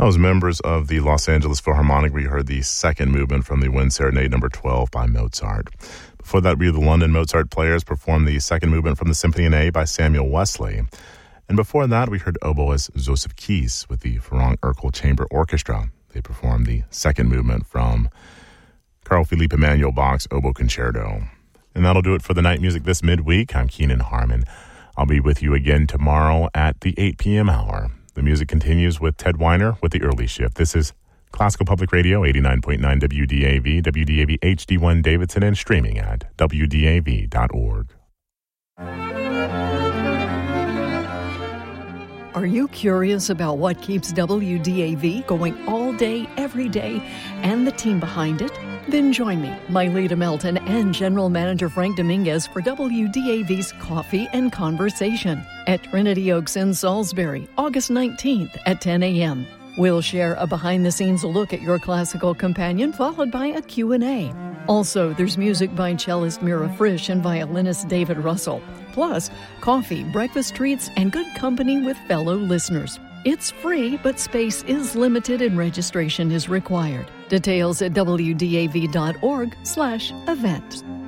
As members of the Los Angeles Philharmonic, we heard the second movement from the Wind Serenade number 12 by Mozart. Before that, the London Mozart Players performed the second movement from the Symphony in A by Samuel Wesley. And before that, we heard oboist Joseph Kies with the Farang Urkel Chamber Orchestra. They performed the second movement from Carl Philipp Emanuel Bach's Oboe Concerto. And that'll do it for the night music this midweek. I'm Keenan Harmon. I'll be with you again tomorrow at the 8 p.m. hour. The music continues with Ted Weiner with the early shift. This is Classical Public Radio, 89.9 WDAV, WDAV HD1 Davidson, and streaming at WDAV.org. Are you curious about what keeps WDAV going all day, every day, and the team behind it? Then join me, Myleta Melton, and General Manager Frank Dominguez for WDAV's Coffee and Conversation at Trinity Oaks in Salisbury, August 19th at 10 a.m. We'll share a behind-the-scenes look at your classical companion, followed by a Q&A. Also, there's music by cellist Mira Frisch and violinist David Russell. Plus, coffee, breakfast treats, and good company with fellow listeners. It's free, but space is limited and registration is required. Details at wdav.org/events.